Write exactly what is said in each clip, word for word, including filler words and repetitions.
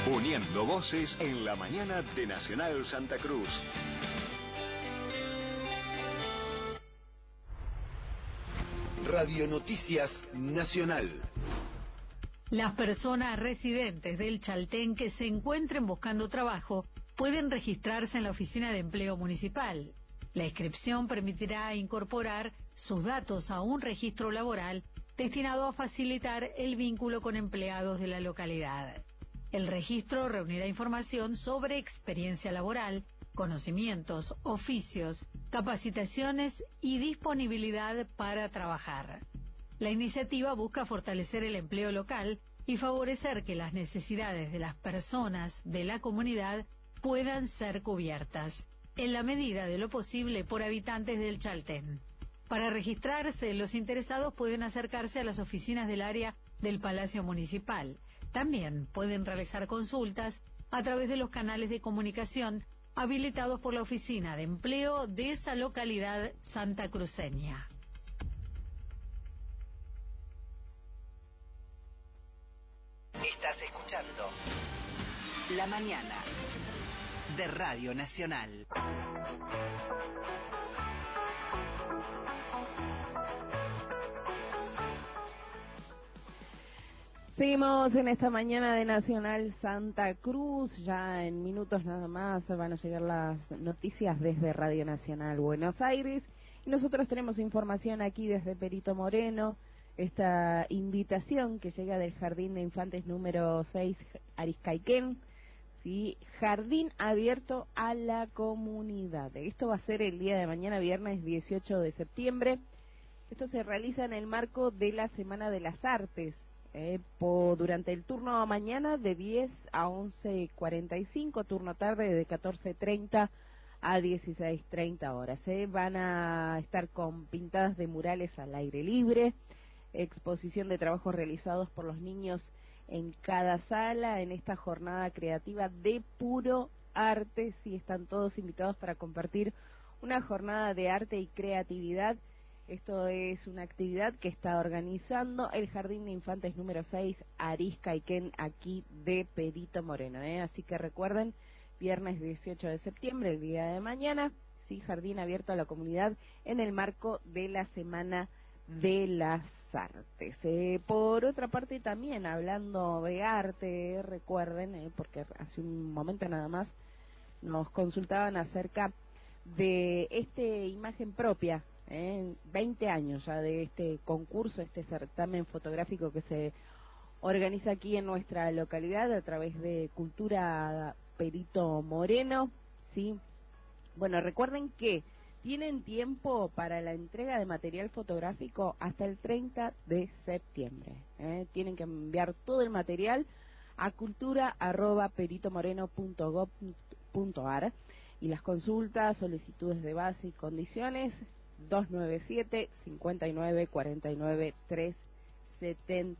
Uniendo voces en la mañana de Nacional Santa Cruz. Radio Noticias Nacional. Las personas residentes del Chaltén que se encuentren buscando trabajo pueden registrarse en la Oficina de Empleo Municipal. La inscripción permitirá incorporar sus datos a un registro laboral destinado a facilitar el vínculo con empleados de la localidad. El registro reunirá información sobre experiencia laboral, conocimientos, oficios, capacitaciones y disponibilidad para trabajar. La iniciativa busca fortalecer el empleo local y favorecer que las necesidades de las personas de la comunidad puedan ser cubiertas, en la medida de lo posible por habitantes del Chaltén. Para registrarse, los interesados pueden acercarse a las oficinas del área del Palacio Municipal. También pueden realizar consultas a través de los canales de comunicación habilitados por la Oficina de Empleo de esa localidad santacruceña. Estás escuchando La Mañana de Radio Nacional. Seguimos en esta mañana de Nacional Santa Cruz. Ya en minutos nada más van a llegar las noticias desde Radio Nacional Buenos Aires. Y nosotros tenemos información aquí desde Perito Moreno. Esta invitación que llega del Jardín de Infantes número seis, Ariscaiquén. ¿Sí? Jardín abierto a la comunidad. Esto va a ser el día de mañana, viernes dieciocho de septiembre. Esto se realiza en el marco de la Semana de las Artes. Eh, por, durante el turno mañana de diez a once cuarenta y cinco, turno tarde de catorce treinta a dieciséis treinta horas. Eh. Van a estar con pintadas de murales al aire libre, exposición de trabajos realizados por los niños en cada sala en esta jornada creativa de puro arte. Sí, están todos invitados para compartir una jornada de arte y creatividad. Esto es una actividad que está organizando el Jardín de Infantes número seis, Ariscaiquén, aquí de Perito Moreno. ¿eh? Así que recuerden, viernes dieciocho de septiembre, el día de mañana, sí, jardín abierto a la comunidad en el marco de la Semana de las Artes. Eh, por otra parte, también hablando de arte, recuerden, eh, porque hace un momento nada más nos consultaban acerca de este imagen propia. Eh, veinte años ya de este concurso, este certamen fotográfico que se organiza aquí en nuestra localidad a través de Cultura Perito Moreno, ¿sí? Bueno, recuerden que tienen tiempo para la entrega de material fotográfico hasta el treinta de septiembre. ¿eh? Tienen que enviar todo el material a cultura arroba peritomoreno punto gob punto ar y las consultas, solicitudes de base y condiciones dos nueve siete, cinco nueve, cuatro nueve, tres siete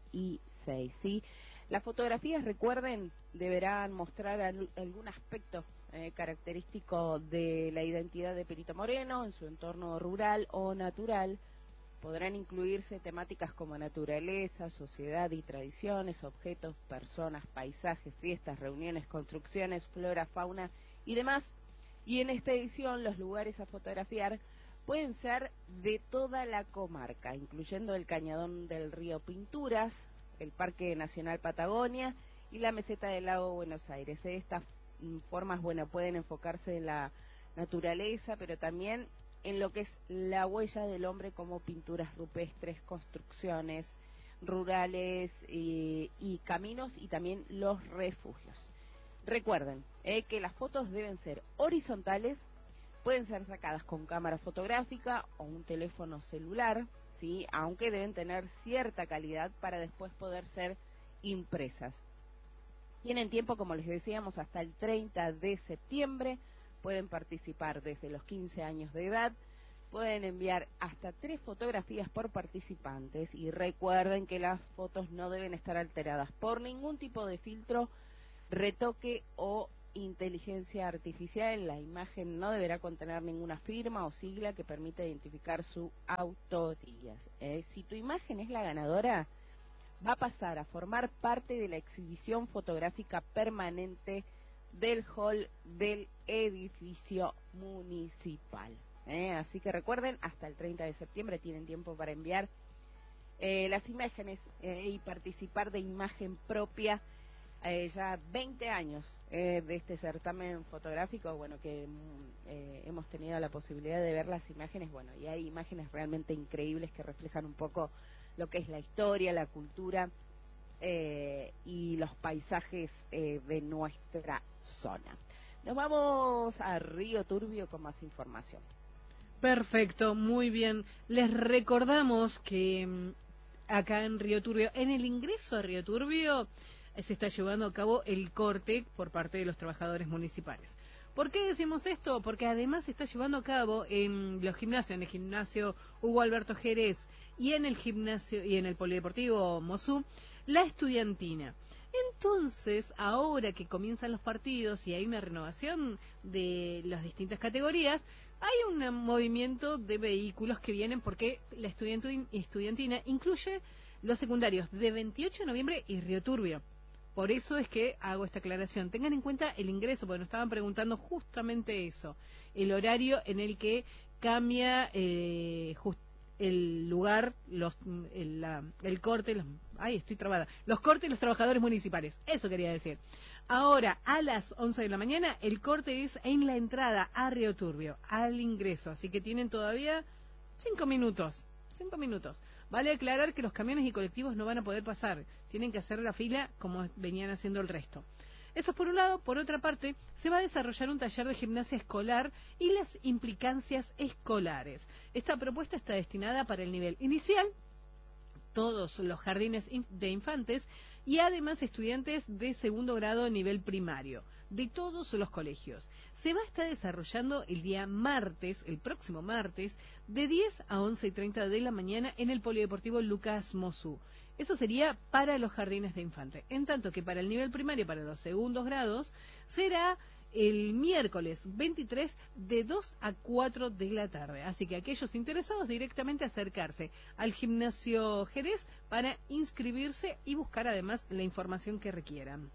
seis. ¿sí? Las fotografías, recuerden, deberán mostrar al, algún aspecto eh, característico de la identidad de Perito Moreno en su entorno rural o natural. Podrán incluirse temáticas como naturaleza, sociedad y tradiciones, objetos, personas, paisajes, fiestas, reuniones, construcciones, flora, fauna y demás. Y en esta edición los lugares a fotografiar pueden ser de toda la comarca, incluyendo el Cañadón del Río Pinturas, el Parque Nacional Patagonia y la Meseta del Lago Buenos Aires. De estas formas, bueno, pueden enfocarse en la naturaleza, pero también en lo que es la huella del hombre, como pinturas rupestres, construcciones rurales y, y caminos, y también los refugios. Recuerden eh, que las fotos deben ser horizontales. Pueden ser sacadas con cámara fotográfica o un teléfono celular, ¿sí? Aunque deben tener cierta calidad para después poder ser impresas. Tienen tiempo, como les decíamos, hasta el treinta de septiembre. Pueden participar desde los quince años de edad. Pueden enviar hasta tres fotografías por participantes. Y recuerden que las fotos no deben estar alteradas por ningún tipo de filtro, retoque o inteligencia artificial. La imagen no deberá contener ninguna firma o sigla que permita identificar su autoría. Eh, si tu imagen es la ganadora, va a pasar a formar parte de la exhibición fotográfica permanente del hall del edificio municipal. ¿eh? Así que recuerden, hasta el treinta de septiembre tienen tiempo para enviar eh, las imágenes eh, y participar de imagen propia. Eh, ya veinte años eh, de este certamen fotográfico, bueno, que eh, hemos tenido la posibilidad de ver las imágenes, bueno, y hay imágenes realmente increíbles que reflejan un poco lo que es la historia, la cultura eh, y los paisajes eh, de nuestra zona. Nos vamos a Río Turbio con más información. Perfecto, muy bien. Les recordamos que acá en Río Turbio, en el ingreso a Río Turbio, se está llevando a cabo el corte por parte de los trabajadores municipales. ¿Por qué decimos esto? Porque además se está llevando a cabo en los gimnasios, en el gimnasio Hugo Alberto Jerez y en el gimnasio y en el polideportivo Mosú, la estudiantina. Entonces, ahora que comienzan los partidos y hay una renovación de las distintas categorías, hay un movimiento de vehículos que vienen porque la estudiantina incluye los secundarios de veintiocho de noviembre y Río Turbio. Por eso es que hago esta aclaración. Tengan en cuenta el ingreso, porque nos estaban preguntando justamente eso, el horario en el que cambia eh, just, el lugar, los, el, la, el corte, los, ay, estoy trabada, los cortes de los trabajadores municipales, eso quería decir. Ahora, a las once de la mañana, el corte es en la entrada a Río Turbio, al ingreso, así que tienen todavía cinco minutos, cinco minutos. Vale aclarar que los camiones y colectivos no van a poder pasar, tienen que hacer la fila como venían haciendo el resto. Eso es por un lado. Por otra parte, se va a desarrollar un taller de gimnasia escolar y las implicancias escolares. Esta propuesta está destinada para el nivel inicial, todos los jardines de infantes y además estudiantes de segundo grado a nivel primario, de todos los colegios. Se va a estar desarrollando el día martes, el próximo martes, de diez a once y treinta de la mañana en el Polideportivo Lucas Mosú. Eso sería para los jardines de infantes. En tanto que para el nivel primario, para los segundos grados, será el miércoles veintitrés de dos a cuatro de la tarde. Así que aquellos interesados directamente acercarse al gimnasio Jerez para inscribirse y buscar además la información que requieran.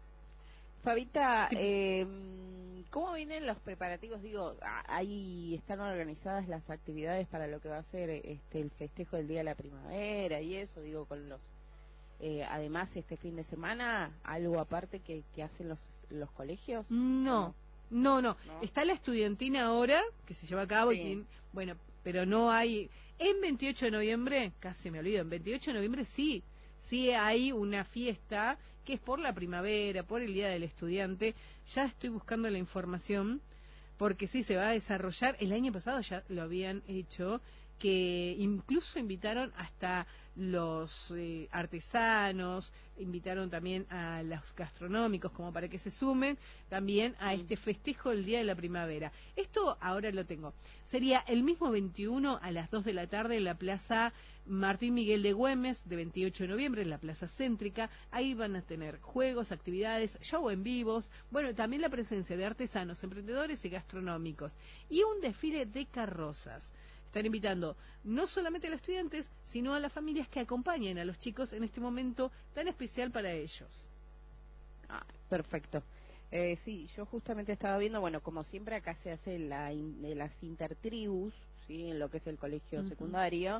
Fabita, sí. eh, ¿cómo vienen los preparativos? Digo, ahí están organizadas las actividades para lo que va a ser este el festejo del Día de la Primavera y eso, digo, con los... Eh, además, este fin de semana, ¿algo aparte que, que hacen los, los colegios? No, no, no, no. Está la estudiantina ahora, que se lleva a cabo, sí. y, bueno, pero no hay... En veintiocho de noviembre, casi me olvido, en veintiocho de noviembre sí, sí hay una fiesta que es por la primavera, por el Día del Estudiante. Ya estoy buscando la información, porque sí se va a desarrollar. El año pasado ya lo habían hecho, que incluso invitaron hasta los eh, artesanos, invitaron también a los gastronómicos como para que se sumen también a este festejo del Día de la Primavera. Esto ahora lo tengo. Sería el mismo veintiuno a las dos de la tarde en la Plaza Martín Miguel de Güemes, de veintiocho de noviembre, en la Plaza Céntrica. Ahí van a tener juegos, actividades, show en vivos, bueno, también la presencia de artesanos, emprendedores y gastronómicos, y un desfile de carrozas. Están invitando no solamente a los estudiantes, sino a las familias que acompañen a los chicos en este momento tan especial para ellos. Ah, perfecto. Eh, sí, yo justamente estaba viendo, bueno, como siempre acá se hace la in, de las intertribus, ¿sí? En lo que es el colegio uh-huh. secundario,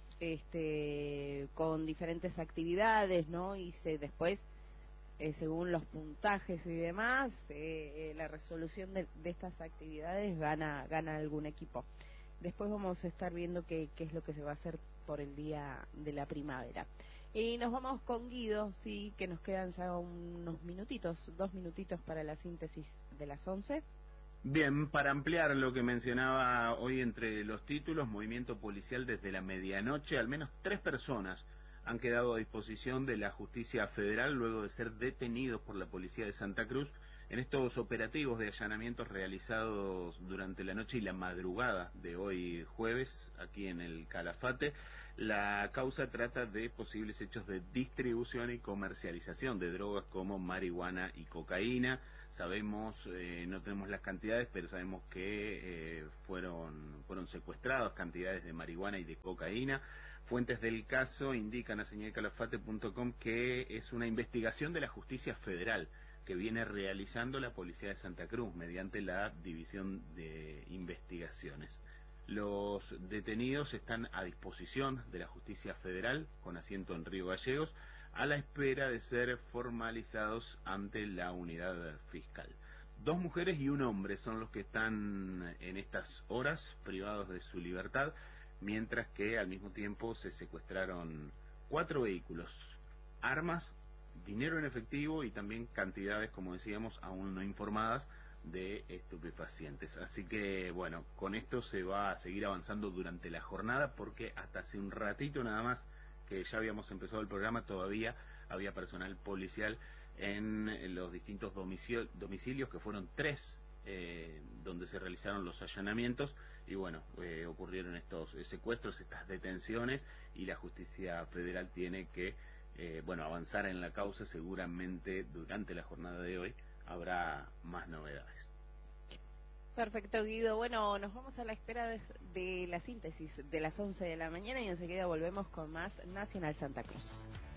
este, con diferentes actividades, ¿no? Y se después, eh, según los puntajes y demás, eh, eh, la resolución de, de estas actividades gana, gana algún equipo. Después vamos a estar viendo qué, qué es lo que se va a hacer por el Día de la Primavera. Y nos vamos con Guido, sí, que nos quedan ya unos minutitos, dos minutitos para la síntesis de las once. Bien, para ampliar lo que mencionaba hoy entre los títulos, movimiento policial desde la medianoche, al menos tres personas han quedado a disposición de la justicia federal luego de ser detenidos por la policía de Santa Cruz en estos operativos de allanamientos realizados durante la noche y la madrugada de hoy jueves aquí en el Calafate. La causa trata de posibles hechos de distribución y comercialización de drogas como marihuana y cocaína. Sabemos, eh, no tenemos las cantidades, pero sabemos que eh, fueron, fueron secuestradas cantidades de marihuana y de cocaína. Fuentes del caso indican a señal calafate punto com que es una investigación de la justicia federal que viene realizando la Policía de Santa Cruz mediante la División de Investigaciones. Los detenidos están a disposición de la justicia federal, con asiento en Río Gallegos, a la espera de ser formalizados ante la unidad fiscal. Dos mujeres y un hombre son los que están en estas horas privados de su libertad, mientras que al mismo tiempo se secuestraron cuatro vehículos, armas, dinero en efectivo y también cantidades, como decíamos, aún no informadas, de estupefacientes. Así que, bueno, con esto se va a seguir avanzando durante la jornada, porque hasta hace un ratito nada más que ya habíamos empezado el programa, todavía había personal policial en los distintos domicilios, domicilios que fueron tres, eh, donde se realizaron los allanamientos, y bueno, eh, ocurrieron estos eh, secuestros, estas detenciones, y la justicia federal tiene que, eh, bueno, avanzar en la causa. Seguramente durante la jornada de hoy habrá más novedades. Perfecto, Guido. Bueno, nos vamos a la espera de, de la síntesis de las once de la mañana y enseguida volvemos con más Nacional Santa Cruz.